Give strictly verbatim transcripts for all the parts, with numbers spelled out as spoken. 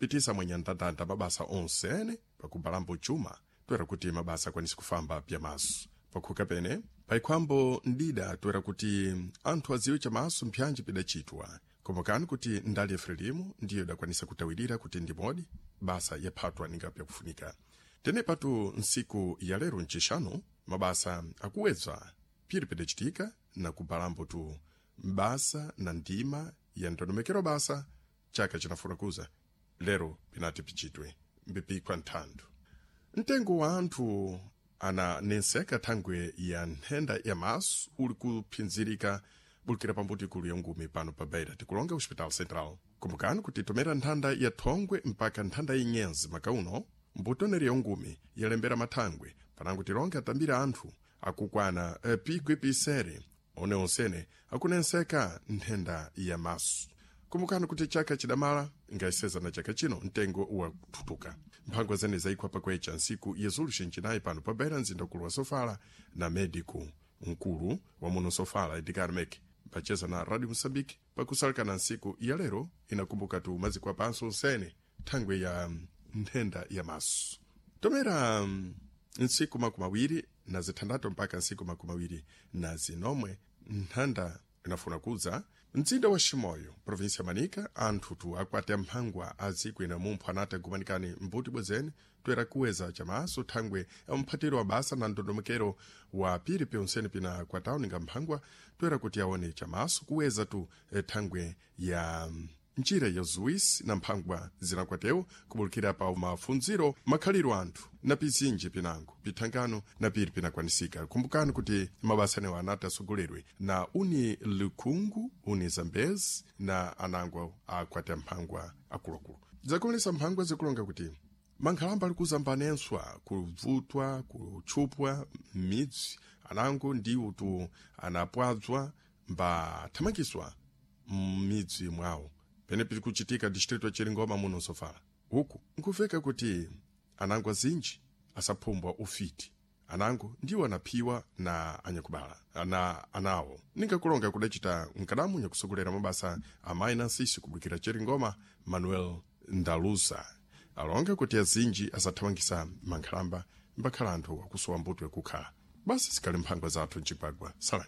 pitisa mwenye ntantanta mabasa onsene pakubalambo chuma toera kuti mabasa akwanise kufamba pyamaso pakhuka pene paikhwambo ndida toera kuti anthu aziwe chamaso mphanji pidachitwa komokani kuti ndali ya Frelimo ndiyo idakwanisa kutawirira kuti ndimodi basa yaphatwa ninga pyakufunika. Tene patu nsiku ya lero nchishanu mabasa akuweza piri pidachitika na kubalambo tu mbasa na ndima ya ndonomekero basa chaka chinafuna kuza lero pinati pichitwe mbipikwa nthandu. Ntengo wa anthu ana nenseka thangwe ya nthenda ya maso uli kuphinzirika bulukira pambuti kulu ya ngumi pano pa Beira tikulonga hospital central. Kumbukani kuti tomera nthanda ya thongwe mpaka nthanda y'inyenzi makauno mbutoneri ya ngumi yalembera mathangwe panango tilonga atambira anthu akukwana e, pigwe pisere one onsene akunenseka nthenda ya maso. Kumbukani kuti chaka chidamala ngaiseza na chaka chino ntengo wa tutuka. Mphango zene zaikwa pakwecha nsiku yezulu shinchinayi pano pa Beira nzinda kulu wa Sofala na mediku nkulu wa muno Sofala Edgar Meki pacheza na Radio Msambiki pakusalika na nsiku ya lero inakumbuka tu mazikwa panso nsene thangwe ya nthenda ya maso. Tomera um, nsiku makumawiri na zithandato mpaka nsiku makumawiri na zinomwe nthanda inafuna kuza mzinda wa Shimoyo provinsi ya Manika anthu tu akwate mphangwa aziku ina mumphu anata gumanikani mbuti bwezene toera kuweza chamaso thangwe mphatiro wa basa na ndondomekero wa piri peonsene pina kwa tauni nga mphangwa toera kuti aone chamaso kuweza tu eh, thangwe ya njira ya zuwisi na mphangwa zinakwateo kubulukira pa mafunziro makhaliro anthu na pizinji pinango pitangano na piri pinakwanisika. Kumbukani kuti mabasa newa anata sogolerwe na uni Lukungu, uni Zambezi na anangwa akwate mphangwa akulokulu. Zakumelesa mphangwa zikulonga kuti mankhalamba alikuzambanenswa kuvutwa kuchupwa midzi anango ndiwo tu anapwadzwa mba thamakiswa midzi mwawo pene pili kuchitika distrito Chiringoma muno Sofala. Huku nkufeka kuti anango zinji asaphumbwa ufiti anango ndiwo anaphiwa na anyakubala na anawo ningakulonga kudachita nkadamu nyakusogolera mabasa amayi na nsisi kubukira Chiringoma Manuel Ndalusa alonga kuti azinji asathawangisa mankhalamba mbakhala anthu akusowa mbuto yakukhala basi sikali mphangwa zathu mchipagwa salani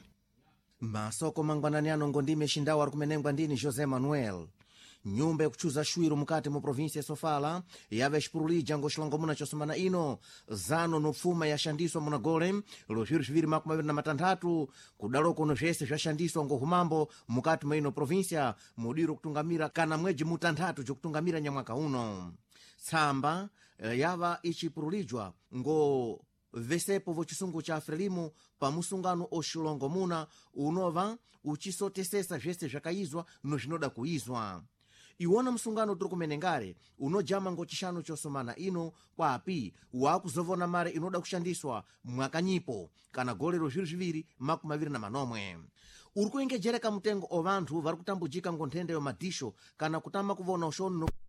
masoko mangwanani ano ngondime shindawo ari kumenengwa ndini José Manuel. Nyumba yakuchuza shwiro mukati mu provinsi ya Sofala yave xipurulija ngoxilongo muna chosumana ino zano nopfuma yaxandiswa muna gole loxiro xiviri makumi maviri na matanthatu kudaloko no vyese vyaxandiswa ngohumambo mukati mwa ino provinsia mudiro kutungamira kana mweji mutanthatu jokutungamira nyamwaka uno. Tsamba yava icipurulijwa ngo vesepo vochisungu cha Frelimo pa musungano oxilongo muna unova ucisotesesa vyese vyakayizwa no zvinoda kuyizwa. Iwona msungano turi kumenengare unojama ngochishano chosomana ino kwa api wakuzovona mare inoda kushandiswa mwakanyipo kana golero zviru zviviri makumi maviri na manomwe. Uri kuengejereka mutengo o vanthu vari kutambujika ngonthenda yo madisho kana kutama kuvona ushoni no